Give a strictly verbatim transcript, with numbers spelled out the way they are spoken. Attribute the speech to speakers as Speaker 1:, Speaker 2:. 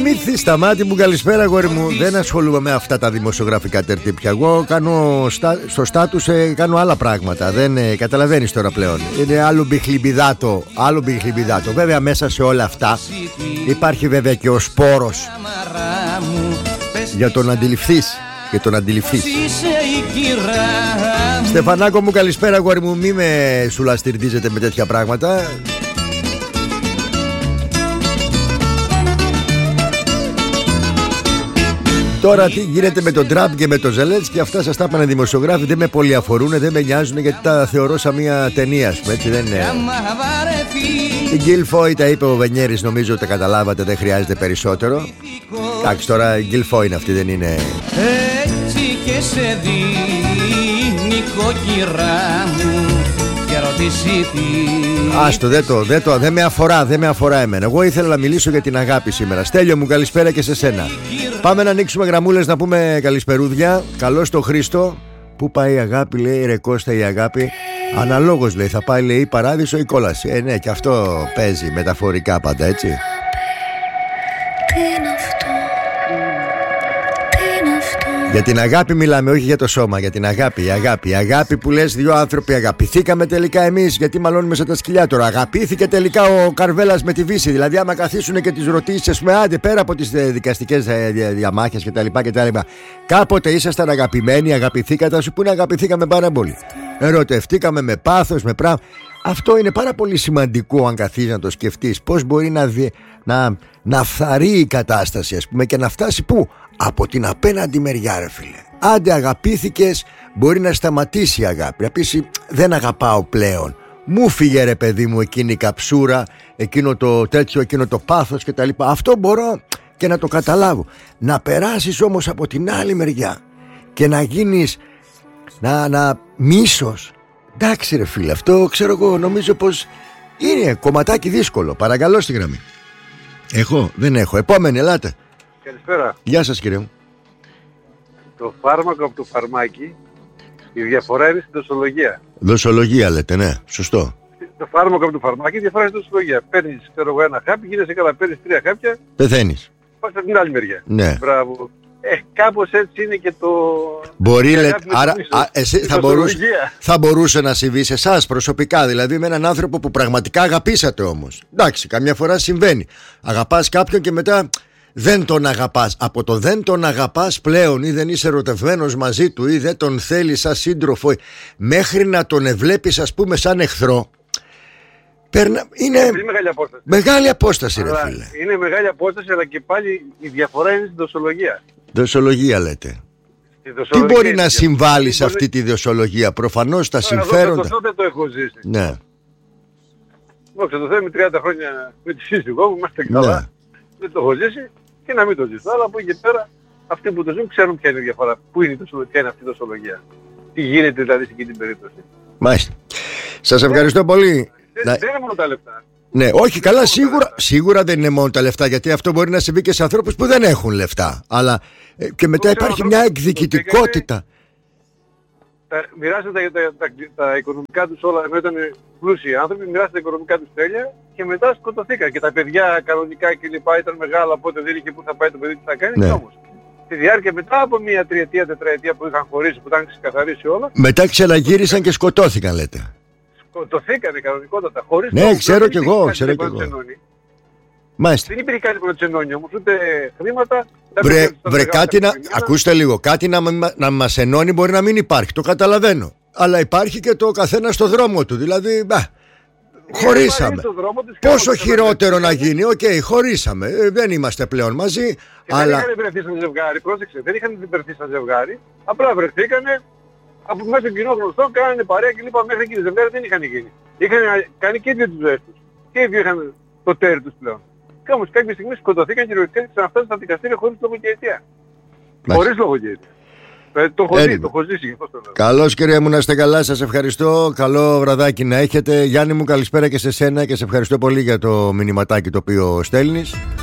Speaker 1: Μύθι στα μάτια μου, καλησπέρα γόρι μου. Δεν ασχολούμαι με αυτά τα δημοσιογραφικά τερτύπια. Εγώ κάνω στα, στο στάτους ε, κάνω άλλα πράγματα. Δεν ε, καταλαβαίνεις τώρα πλέον. Είναι άλλο μπιχλιμπιδάτο. Άλλο μπιχλιμπιδάτο. Βέβαια μέσα σε όλα αυτά υπάρχει βέβαια και ο σπόρος για τον αντιληφθείς. Και τον αντιληφθείς. Στεφανάκο μου, καλησπέρα γόρι μου. Μη με σουλαστηρδίζετε με τέτοια πράγματα. Τώρα τι γίνεται με τον Τραμπ και με τον Ζελένσκι, αυτά σας τα είπανε δημοσιογράφοι, δεν με πολύ αφορούν, δεν με νοιάζουν γιατί τα θεωρώ σαν μια ταινία, ας πούμε, έτσι δεν είναι. Την Γκίλφοι τα είπε ο Βενιέρης, νομίζω ότι τα καταλάβατε, δεν χρειάζεται περισσότερο. Εντάξει, τώρα η Γκίλφοι είναι αυτή, δεν είναι.
Speaker 2: Έτσι και σε δίνει κόκκυρά μου και ρωτήσει τι.
Speaker 1: Άστο, δεν το, δεν το, δεν με αφορά, δεν με αφορά εμένα. Εγώ ήθελα να μιλήσω για την αγάπη σήμερα. Στέλιο μου, καλησπέρα και σε σένα. Πάμε να ανοίξουμε γραμμούλες να πούμε καλησπερούδια. Καλώς το Χρήστο. Πού πάει η αγάπη, λέει ρε Κώστα, η αγάπη. Αναλόγως λέει, θα πάει λέει η παράδεισο ή κόλαση. Ε ναι, και αυτό παίζει μεταφορικά πάντα, έτσι. Για την αγάπη μιλάμε, όχι για το σώμα, για την αγάπη, η αγάπη. Η αγάπη που λες δύο άνθρωποι αγαπηθήκαμε τελικά εμείς, γιατί μαλώνουμε σαν τα σκυλιά τώρα. Αγαπήθηκε τελικά ο Καρβέλας με τη Βύση. Δηλαδή, άμα καθίσουν και τις ρωτήσεις, με άντε πέρα από τις δικαστικές διαμάχες κτλ. κτλ. Κάποτε ήσασταν αγαπημένοι, αγαπηθήκατε, θα σου πούνε αγαπηθήκαμε πάρα πολύ. Ερωτευτήκαμε με πάθος, με πράγμα. Αυτό είναι πάρα πολύ σημαντικό αν καθίσεις να το σκεφτείς. Πώς μπορεί να, δι... να... να φθαρεί η κατάσταση, ας πούμε, και να φτάσει πού? Από την απέναντι μεριά, ρε φίλε. Άντε αγαπήθηκες, μπορεί να σταματήσει η αγάπη. Να πεις δεν αγαπάω πλέον. Μου φύγε ρε παιδί μου εκείνη η καψούρα, εκείνο το τέτοιο, εκείνο το πάθος κτλ. Αυτό μπορώ και να το καταλάβω. Να περάσεις όμως από την άλλη μεριά και να γίνεις να, να μίσος. Εντάξει ρε φίλε, αυτό ξέρω εγώ, νομίζω πως είναι κομματάκι δύσκολο. Παρακαλώ στη γραμμή. Έχω, δεν έχω. Επόμενη, ελάτε.
Speaker 3: Καλησπέρα.
Speaker 1: Γεια σας κύριε μου.
Speaker 3: Το φάρμακο από το φαρμάκι, η διαφορά είναι στην δοσολογία.
Speaker 1: Δοσολογία λέτε, ναι, σωστό.
Speaker 3: Το φάρμακο από το φαρμάκι, η διαφορά είναι στην δοσολογία. Παίρνεις, ξέρω εγώ, ένα χάπι, γίνεσαι καλά, παίρνεις τρία χάπια.
Speaker 1: Πεθαίνεις.
Speaker 3: Πας από την άλλη μεριά.
Speaker 1: Ναι.
Speaker 3: Μπράβο. Ε, κάπως έτσι είναι και το...
Speaker 1: Μπορεί, λέτε, άρα α, εσύ θα μπορούσε, θα μπορούσε να συμβεί σε εσάς προσωπικά, δηλαδή με έναν άνθρωπο που πραγματικά αγαπήσατε όμως. Εντάξει, καμιά φορά συμβαίνει. Αγαπάς κάποιον και μετά δεν τον αγαπάς. Από το δεν τον αγαπάς πλέον ή δεν είσαι ερωτευμένος μαζί του ή δεν τον θέλεις σαν σύντροφο, μέχρι να τον ευλέπεις ας πούμε σαν εχθρό, Περνα... είναι,
Speaker 3: είναι μεγάλη απόσταση.
Speaker 1: Μεγάλη απόσταση,
Speaker 3: αλλά
Speaker 1: ρε φίλε.
Speaker 3: Είναι μεγάλη απόσταση, αλλά και πάλι η διαφορά είναι στην δοσολογία.
Speaker 1: Δοσολογία λέτε.
Speaker 3: Δοσολογία.
Speaker 1: Τι μπορεί να συμβάλλει σε αυτή τη δοσολογία? Προφανώς τα συμφέροντα.
Speaker 3: Αυτό δεν το έχω ζήσει.
Speaker 1: Ναι.
Speaker 3: Δόξα τω Θεώ, με τριάντα χρόνια με τη σύζυγό μου είμαστε καλά. Ναι. Δεν το έχω ζήσει και να μην το ζήσω. Αλλά από εκεί και πέρα αυτοί που το ζουν ξέρουν ποια είναι η διαφορά. Πού είναι, ποια είναι αυτή η δοσολογία. Τι γίνεται δηλαδή σε εκείνη την περίπτωση.
Speaker 1: Μάλιστα. Σας ευχαριστώ πολύ.
Speaker 3: Δεν,
Speaker 1: να...
Speaker 3: δεν είναι μόνο τα λεφτά.
Speaker 1: Ναι, όχι καλά, σίγουρα, σίγουρα δεν είναι μόνο τα λεφτά, γιατί αυτό μπορεί να συμβεί και σε ανθρώπους που δεν έχουν λεφτά. Αλλά ε, και μετά το υπάρχει μια εκδικητικότητα.
Speaker 3: Τα, μοιράσαν τα, τα, τα, τα οικονομικά τους όλα, ενώ ήταν πλούσιοι άνθρωποι, μοιράσαν τα οικονομικά τους τέλεια και μετά σκοτωθήκαν. Και τα παιδιά κανονικά κλπ. Ήταν μεγάλα, οπότε δεν είχε που θα πάει το παιδί, τι θα κάνει. Ναι. Όμως, στη διάρκεια μετά από μια τριετία, τετραετία που είχαν χωρίσει, που ήταν ξεκαθαρίσει όλα.
Speaker 1: Μετά ξαναγύρισαν και σκοτώθηκαν, λέτε.
Speaker 3: Σκοτωθήκανε κανονικότατα, χωρίς
Speaker 1: ναι, το, ξέρω κι εγώ, ξέρω κι εγώ. Μάλιστα.
Speaker 3: Δεν υπήρχε κάτι που να τσενώνει όμως, ούτε χρήματα.
Speaker 1: Βρε, βρε κάτι να, ακούστε λίγο, κάτι να, να μας ενώνει μπορεί να μην υπάρχει, το καταλαβαίνω. Αλλά υπάρχει και το καθένα στο δρόμο του, δηλαδή, μπα, χωρίσαμε. Πόσο χειρότερο να γίνει, οκ, okay, χωρίσαμε, ε, δεν είμαστε πλέον μαζί.
Speaker 3: Και
Speaker 1: αλλά...
Speaker 3: δεν είχαν βρεθεί σαν ζευγάρι, πρόσεξε, δεν είχαν βρεθεί σαν ζευγάρι, απλά βρεθήκανε. Από μέσα στο κοινό γνωστό κάνανε παρέα και λοιπά, μέχρι εκεί ζευγάρι δεν είχαν γίνει. Είχαν κάνει και οι δύο τις ζωές τους. Και οι δύο είχαν το τέρι τους πλέον. Και όμως κάποια στιγμή σκοτωθήκαν κυριολεκτικά και ξαναφτάσαν στα δικαστήρια χωρίς λόγο και αιτία. Χωρίς λόγο και αιτία. Ε, το έχω δει, το έχω ζήσει.
Speaker 1: Καλώς κύριε μου, να είστε καλά, σας ευχαριστώ. Καλό βραδάκι να έχετε. Γιάννη μου, καλησπέρα και σε σένα και σε ευχαριστώ πολύ για το μηνυματάκι το οποίο στέλνεις.